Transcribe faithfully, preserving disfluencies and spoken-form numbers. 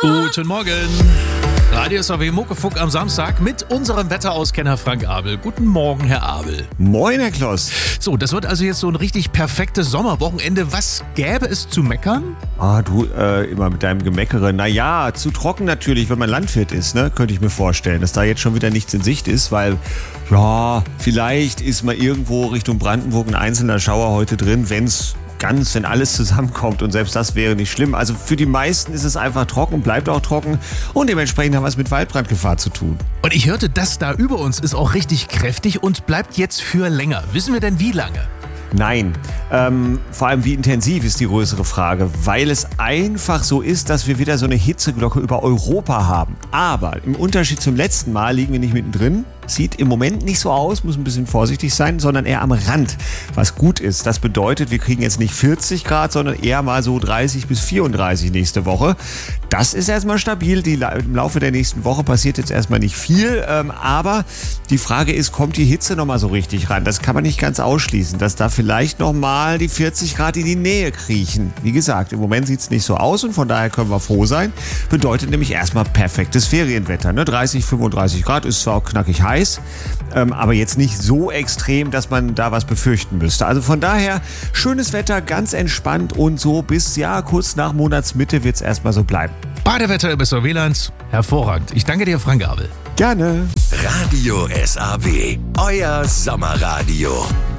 Guten Morgen. Radio S A W Muckefuck am Samstag mit unserem Wetterauskenner Frank Abel. Guten Morgen, Herr Abel. Moin, Herr Kloss. So, das wird also jetzt so ein richtig perfektes Sommerwochenende. Was gäbe es zu meckern? Ah, du, äh, immer mit deinem Gemeckere. Naja, zu trocken natürlich, wenn man Landwirt ist, ne? Könnte ich mir vorstellen, dass da jetzt schon wieder nichts in Sicht ist, weil, ja, vielleicht ist mal irgendwo Richtung Brandenburg ein einzelner Schauer heute drin, wenn's ganz, wenn alles zusammenkommt, und selbst das wäre nicht schlimm. Also für die meisten ist es einfach trocken, bleibt auch trocken, und dementsprechend haben wir es mit Waldbrandgefahr zu tun. Und ich hörte, das da über uns ist auch richtig kräftig und bleibt jetzt für länger. Wissen wir denn wie lange? Nein, ähm, vor allem wie intensiv ist die größere Frage, weil es einfach so ist, dass wir wieder so eine Hitzeglocke über Europa haben. Aber im Unterschied zum letzten Mal liegen wir nicht mittendrin. Sieht im Moment nicht so aus, muss ein bisschen vorsichtig sein, sondern eher am Rand, was gut ist. Das bedeutet, wir kriegen jetzt nicht vierzig Grad, sondern eher mal so dreißig bis vierunddreißig nächste Woche. Das ist erstmal stabil. Die, im Laufe der nächsten Woche passiert jetzt erstmal nicht viel, ähm, aber die Frage ist, kommt die Hitze nochmal so richtig ran? Das kann man nicht ganz ausschließen, dass da vielleicht nochmal die vierzig Grad in die Nähe kriechen. Wie gesagt, im Moment sieht es nicht so aus, und von daher können wir froh sein. Bedeutet nämlich erstmal perfektes Ferienwetter. Ne? dreißig, fünfunddreißig Grad ist zwar auch knackig heiß, Ähm, aber jetzt nicht so extrem, dass man da was befürchten müsste. Also von daher, schönes Wetter, ganz entspannt, und so bis, ja, kurz nach Monatsmitte wird es erstmal so bleiben. Badewetter im S A W-Land, hervorragend. Ich danke dir, Frank Abel. Gerne. Radio S A W, euer Sommerradio.